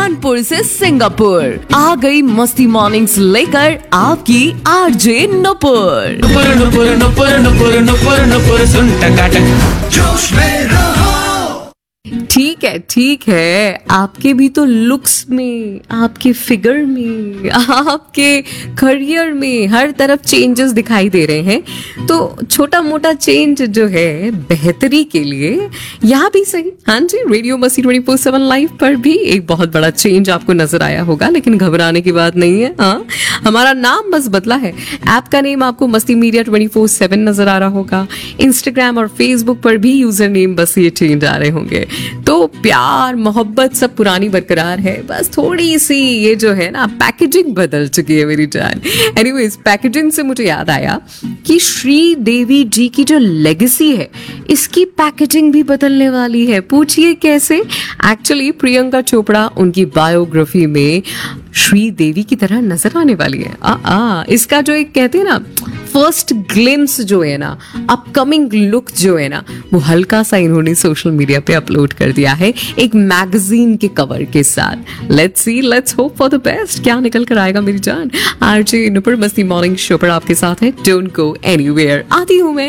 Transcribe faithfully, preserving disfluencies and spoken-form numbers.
कानपुर से सिंगापुर आ गई मस्ती मॉर्निंग्स लेकर आपकी आरजे नुपुर। नुपुर नुपुर नुपुर नुपुर नुपुर नुपुर सुन टकाटक जोश में रहो। ठीक है ठीक है, आपके भी तो लुक्स में, आपके फिगर में, आपके करियर में हर तरफ चेंजेस दिखाई दे रहे हैं। तो छोटा मोटा चेंज जो है बेहतरी के लिए यहाँ भी सही। हाँ जी, रेडियो मस्ती ट्वेंटी फोर सेवन लाइव पर भी एक बहुत बड़ा चेंज आपको नजर आया होगा, लेकिन घबराने की बात नहीं है। हाँ, हमारा नाम बस बदला है। ऐप का नेम आपको मस्ती मीडिया ट्वेंटी फोर सेवन नजर आ रहा होगा। इंस्टाग्राम और फेसबुक पर भी यूजर नेम बस ये चेंज आ रहे होंगे। तो प्यार मोहब्बत सब पुरानी बरकरार है, बस थोड़ी सी ये जो है ना पैकेजिंग बदल चुकी है मेरी जान। एनीवेज, पैकेजिंग से मुझे याद आया कि श्री देवी जी की जो लेगेसी है इसकी पैकेजिंग भी बदलने वाली है। पूछिए कैसे। एक्चुअली प्रियंका चोपड़ा उनकी बायोग्राफी में श्री देवी की तरह नजर आने वाली है। आ, आ, इसका जो एक कहते हैं ना फर्स्ट ग्लिम्स जो है ना, अपकमिंग लुक जो है ना, वो हल्का सा इन्होंने सोशल मीडिया पे अपलोड कर दिया है एक मैगजीन के कवर के साथ। Let's see, let's hope for the best. क्या निकल कर आएगा मेरी जान। आरजे नुपुर मस्ती मॉर्निंग शो पर आपके साथ है। Don't go anywhere. आती हूं मैं।